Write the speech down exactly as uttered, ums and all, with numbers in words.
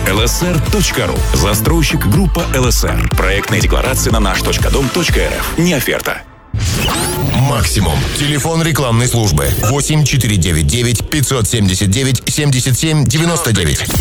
эл эс эр точка ру. Застройщик группа эл эс эр. Проектная декларация на наш точка дом точка эр эф. Не оферта. Максимум. Телефон рекламной службы восемь четыре девять девять пятьсот семьдесят девять семьдесят семь девяносто девять.